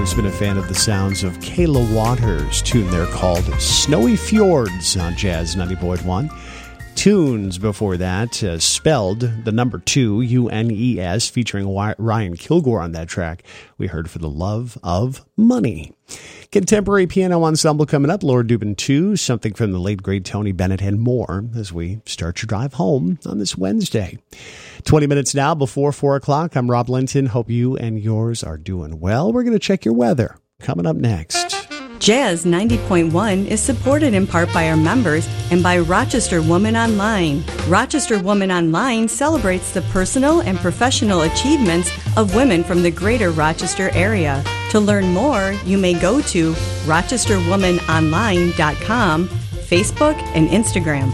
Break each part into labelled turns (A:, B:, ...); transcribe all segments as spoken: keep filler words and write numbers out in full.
A: always been a fan of the sounds of Kayla Waters' tune there called Snowy Fjords on Jazz ninety point one. Tunes before that, uh, spelled the number two, U N E S, featuring Ryan Kilgore on that track. We heard For the Love of Money. Contemporary piano ensemble coming up, Lord Dubin two, something from the late great Tony Bennett, and more as we start your drive home on this Wednesday. twenty minutes now before four o'clock. I'm Rob Linton. Hope you and yours are doing well. We're going to check your weather coming up next.
B: Jazz ninety point one is supported in part by our members and by Rochester Woman Online. Rochester Woman Online celebrates the personal and professional achievements of women from the greater Rochester area. To learn more, you may go to rochester woman online dot com, Facebook, and Instagram.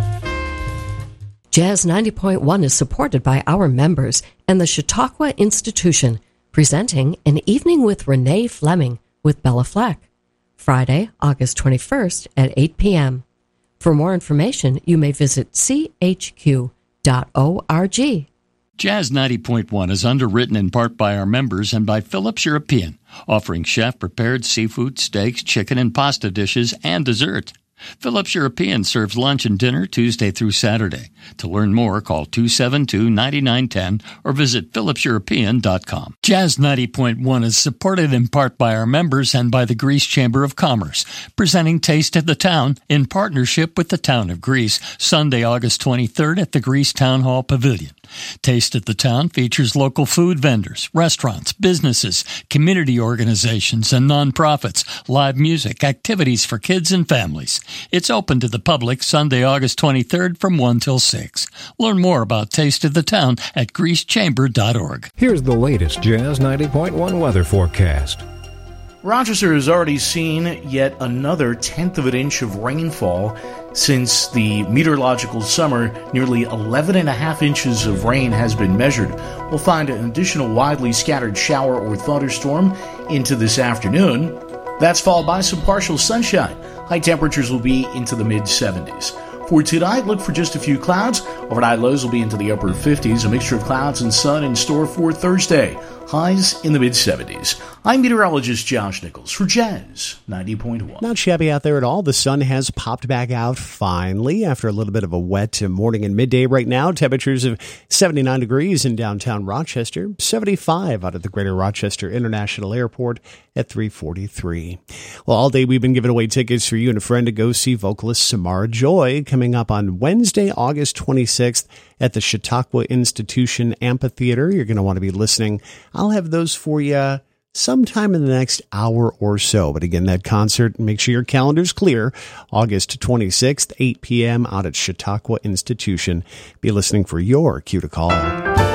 C: Jazz ninety point one is supported by our members and the Chautauqua Institution, presenting An Evening with Renee Fleming with Bella Fleck, Friday, August twenty-first at eight p.m. For more information, you may visit c h q dot org.
D: Jazz ninety point one is underwritten in part by our members and by Phillips European, offering chef-prepared seafood, steaks, chicken, and pasta dishes, and dessert. Phillips European serves lunch and dinner Tuesday through Saturday. To learn more, call two seven two, nine nine one zero or visit phillips european dot com. Jazz ninety point one is supported in part by our members and by the Greece Chamber of Commerce, presenting Taste of the Town in partnership with the Town of Greece, Sunday, August twenty-third at the Greece Town Hall Pavilion. Taste of the Town features local food vendors, restaurants, businesses, community organizations, and nonprofits, live music, activities for kids and families. It's open to the public Sunday, August twenty-third from one till six. Learn more about Taste of the Town at greece chamber dot org.
E: Here's the latest Jazz ninety point one weather forecast.
F: Rochester has already seen yet another tenth of an inch of rainfall since the meteorological summer. Nearly eleven and a half inches of rain has been measured. We'll find an additional widely scattered shower or thunderstorm into this afternoon. That's followed by some partial sunshine. High temperatures will be into the mid seventies. For tonight, look for just a few clouds. Overnight lows will be into the upper fifties. A mixture of clouds and sun in store for Thursday. Highs in the mid seventies. I'm meteorologist Josh Nichols for Jazz ninety point one.
A: Not shabby out there at all. The sun has popped back out finally after a little bit of a wet morning and midday right now. Temperatures of seventy-nine degrees in downtown Rochester, seventy-five out at the Greater Rochester International Airport at three forty-three. Well, all day we've been giving away tickets for you and a friend to go see vocalist Samara Joy coming up on Wednesday, August twenty-sixth at the Chautauqua Institution Amphitheater. You're going to want to be listening. I'll have those for you sometime in the next hour or so. But again, that concert, make sure your calendar's clear. August twenty-sixth, eight p.m. out at Chautauqua Institution. Be listening for your cue to call.